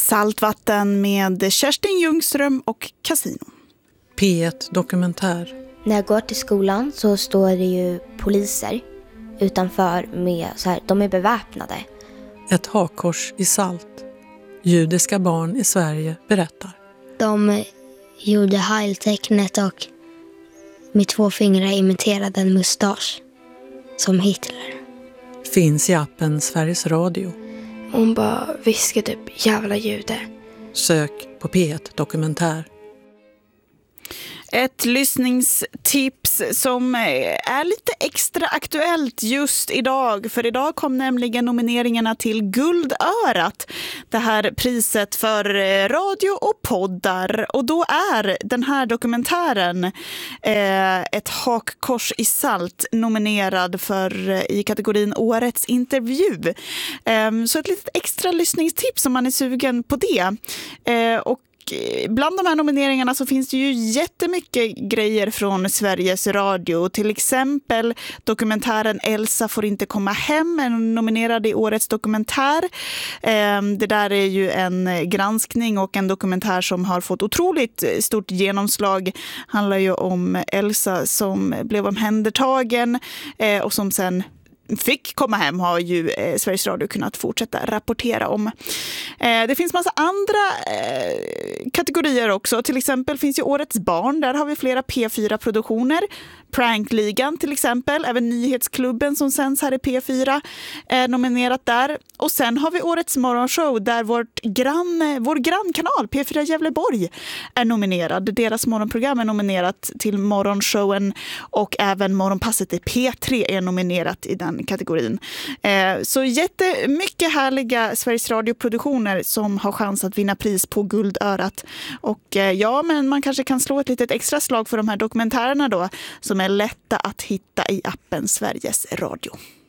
Saltvatten med Kerstin Ljungström och Casino. P1 Dokumentär. När jag går till skolan så står det ju poliser utanför med så här, de är beväpnade. Ett hakkors i salt. Judiska barn i Sverige berättar. De gjorde heiltecknet och med 2 fingrar imiterade en mustasch som Hitler. Finns i appen Sveriges Radio. Hon bara viskade typ jävla jude. Sök på P1 Dokumentär. Ett lyssningstips som är lite extra aktuellt just idag. För idag kom nämligen nomineringarna till Guldörat. Det här priset för radio och poddar. Och då är den här dokumentären Ett hakkors i salt nominerad i kategorin Årets intervju. Så ett litet extra lyssningstips om man är sugen på det. Och bland de här nomineringarna så finns det ju jättemycket grejer från Sveriges Radio. Till exempel dokumentären Elsa får inte komma hem, är nominerad i Årets dokumentär. Det där är ju en granskning och en dokumentär som har fått otroligt stort genomslag. Handlar ju om Elsa som blev omhändertagen och som sen fick komma hem, har ju Sveriges Radio kunnat fortsätta rapportera om. Det finns massa andra kategorier också. Till exempel finns ju Årets barn. Där har vi flera P4-produktioner. Prankligan till exempel. Även Nyhetsklubben som sänds här i P4 är nominerat där. Och sen har vi Årets morgonshow där vår grannkanal P4 Gävleborg är nominerad. Deras morgonprogram är nominerat till morgonshowen och även morgonpasset i P3 är nominerat i den kategorin. Så jättemycket härliga Sveriges Radio-produktioner som har chans att vinna pris på Guldörat. Och ja, men man kanske kan slå ett litet extra slag för de här dokumentärerna då som är lätta att hitta i appen Sveriges Radio.